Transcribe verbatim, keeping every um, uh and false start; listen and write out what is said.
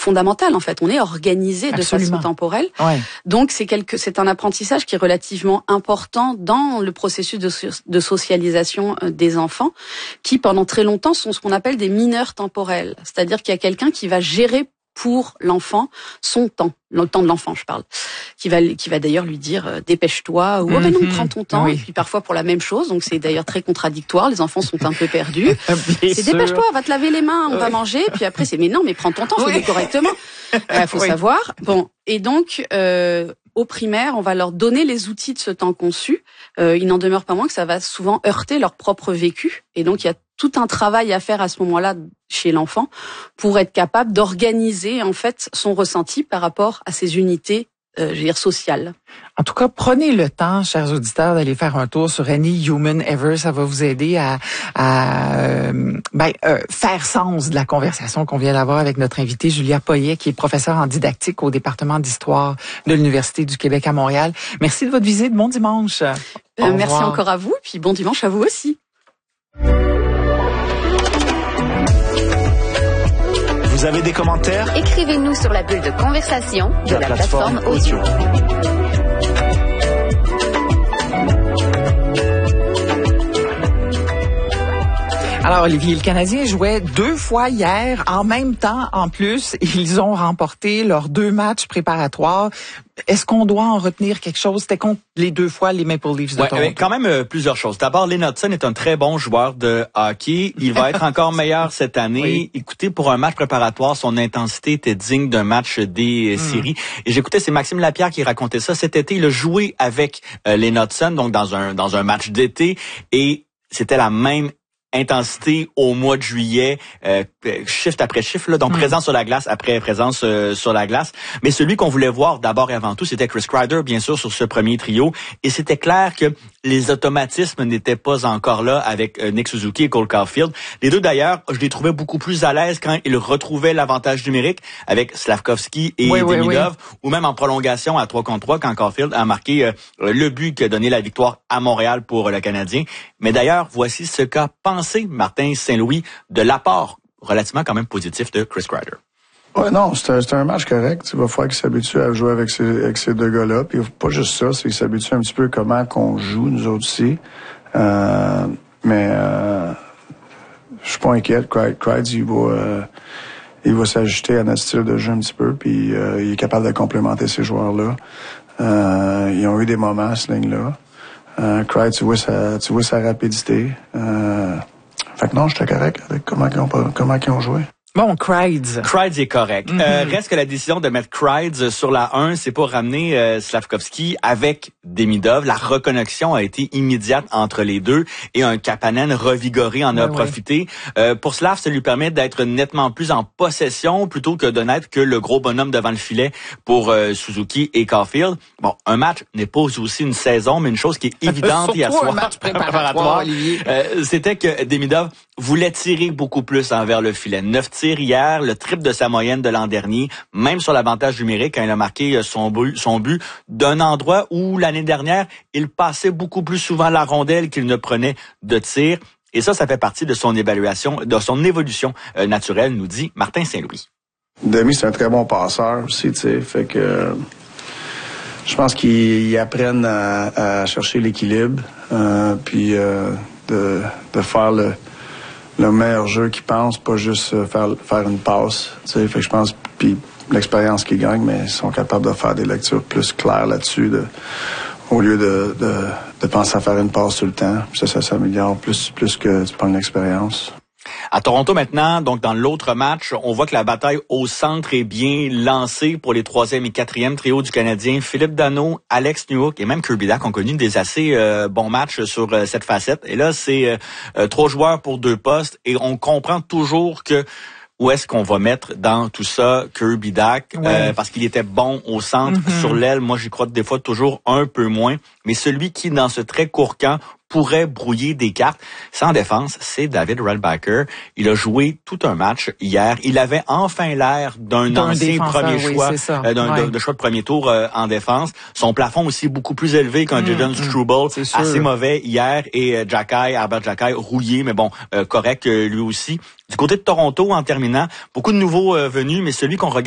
fondamental en fait. On est organisé de Absolument. façon temporelle. Ouais. Donc c'est quelque, c'est un apprentissage qui est relativement important dans le processus de, de socialisation des enfants, qui pendant très longtemps sont ce qu'on appelle des mineurs temporels. C'est-à-dire qu'il y a quelqu'un qui va gérer pour l'enfant son temps, le temps de l'enfant je parle, qui va qui va d'ailleurs lui dire euh, dépêche-toi ou oh ben non Mm-hmm. prends ton temps, Oui. et puis parfois pour la même chose, donc c'est d'ailleurs très contradictoire, les enfants sont un peu perdus. Bien C'est sûr. dépêche-toi, va te laver les mains, on va manger, puis après c'est mais non mais prends ton temps, fais-le Oui. correctement. Il euh, faut Oui. savoir. Bon, et donc euh, au primaire, on va leur donner les outils de ce temps conçu. Euh, il n'en demeure pas moins que ça va souvent heurter leur propre vécu. Et donc, il y a tout un travail à faire à ce moment-là chez l'enfant pour être capable d'organiser, en fait, son ressenti par rapport à ces unités, euh, je veux dire, sociales. En tout cas, prenez le temps, chers auditeurs, d'aller faire un tour sur Any Human Ever. Ça va vous aider à, à euh, ben, euh, faire sens de la conversation qu'on vient d'avoir avec notre invitée Julia Poyet, qui est professeure en didactique au département d'histoire de l'Université du Québec à Montréal. Merci de votre visite. Bon dimanche. Euh, merci encore à vous, puis bon dimanche à vous aussi. Vous avez des commentaires? Écrivez-nous sur la bulle de conversation de la, la plateforme, plateforme audio. Alors, Olivier, le Canadien jouait deux fois hier. En même temps, en plus, ils ont remporté leurs deux matchs préparatoires. Est-ce qu'on doit en retenir quelque chose? C'était contre les deux fois les Maple Leafs de ouais, Toronto. Ouais, quand même euh, plusieurs choses. D'abord, Lynn Hudson est un très bon joueur de hockey. Il va être encore meilleur cette année. Oui. Écoutez, pour un match préparatoire, son intensité était digne d'un match des mm. séries. Et j'écoutais, c'est Maxime Lapierre qui racontait ça. Cet été, il a joué avec euh, Lynn Hudson, donc dans un dans un match d'été, et c'était la même intensité au mois de juillet, euh, shift après shift, là, donc mmh. présence sur la glace après présence euh, sur la glace. Mais celui qu'on voulait voir d'abord et avant tout, c'était Chris Kreider, bien sûr, sur ce premier trio. Et c'était clair que les automatismes n'étaient pas encore là avec euh, Nick Suzuki et Cole Caulfield. Les deux, d'ailleurs, je les trouvais beaucoup plus à l'aise quand ils retrouvaient l'avantage numérique avec Slavkovski et oui, Demidov, oui, oui. ou même en prolongation à trois contre trois quand Caulfield a marqué euh, le but qui a donné la victoire à Montréal pour euh, le Canadien. Mais d'ailleurs, voici ce qu'a pensé Martin Saint-Louis de l'apport relativement quand même positif de Chris Kreider. Ouais, non, c'était, c'était un match correct. Il va falloir qu'il s'habitue à jouer avec ces, avec ces deux gars-là. Puis pas juste ça, c'est qu'il s'habitue un petit peu comment qu'on joue, nous autres aussi. Euh, mais euh, je suis pas inquiet. Kreider, il va, euh, il va s'ajuster à notre style de jeu un petit peu. Puis euh, il est capable de complémenter ces joueurs-là. Euh, ils ont eu des moments à ce ligne-là. Euh, Kreider, tu vois sa, tu vois sa rapidité. Euh, fait que non, j'étais correct avec comment ils ont, comment ils ont joué. Bon, Kreider. Kreider est correct. Mm-hmm. Euh, reste que la décision de mettre Kreider sur la un, c'est pour ramener euh, Slavkovski avec Demidov. La reconnexion a été immédiate entre les deux et un Kapanen revigoré en a ouais, profité. Ouais. Euh, pour Slav, ça lui permet d'être nettement plus en possession plutôt que de n'être que le gros bonhomme devant le filet pour euh, Suzuki et Caulfield. Bon, un match n'est pas aussi une saison, mais une chose qui est évidente hier soir. Un match préparatoire, Olivier. Euh, c'était que Demidov voulait tirer beaucoup plus envers le filet. Neuf tirs hier, le triple de sa moyenne de l'an dernier, même sur l'avantage numérique quand il a marqué son but, son but d'un endroit où l'année dernière, il passait beaucoup plus souvent la rondelle qu'il ne prenait de tir. Et ça, ça fait partie de son évaluation, de son évolution euh, naturelle, nous dit Martin Saint-Louis. Demi, c'est un très bon passeur aussi, tu sais, fait que euh, je pense qu'ils apprennent à, à chercher l'équilibre, euh, puis euh, de, de faire le le meilleur jeu qu'ils pensent, pas juste faire faire une passe, tu sais, fait que je pense, puis l'expérience qu'ils gagnent, mais ils sont capables de faire des lectures plus claires là-dessus, de, au lieu de, de, de penser à faire une passe tout le temps. Ça, ça s'améliore plus, plus que tu prends une expérience. À Toronto maintenant, donc dans l'autre match, on voit que la bataille au centre est bien lancée pour les troisième et quatrième trios du Canadien. Philippe Danault, Alex Newhook et même Kirby Dach ont connu des assez euh, bons matchs sur euh, cette facette. Et là, c'est euh, trois joueurs pour deux postes et on comprend toujours que où est-ce qu'on va mettre dans tout ça Kirby Dach, ouais. euh, parce qu'il était bon au centre, mm-hmm. sur l'aile. Moi, j'y crois des fois toujours un peu moins. Mais celui qui, dans ce très court camp, pourrait brouiller des cartes. Sans défense, c'est David Rudbacker. Il a joué tout un match hier. Il avait enfin l'air d'un, d'un ancien premier oui, choix, euh, d'un ouais. de, de choix de premier tour euh, en défense. Son plafond aussi beaucoup plus élevé qu'un mmh, Jadon Struble. Mmh, assez mauvais hier. Et euh, Jackay, Albert Jackay, rouillé, mais bon, euh, correct euh, lui aussi. Du côté de Toronto, en terminant, beaucoup de nouveaux euh, venus, mais celui qu'on regarde